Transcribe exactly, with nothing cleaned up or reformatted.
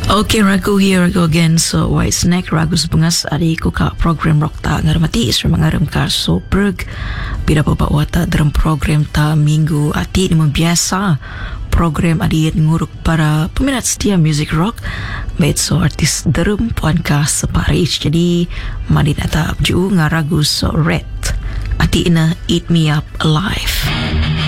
Okay, Ragu, here I go again. So, White Snack, Ragu sebengas adi ko ka program rock ta ngarmati isra mangaram ka so berg pira baba wata dalam program ta minggu ati ni biasa program adi nguruk para peminat setia music rock baik so artis dalam puan ka separis jadi madin ata ju ngaragu so red ati ina Eat Me Up Alive.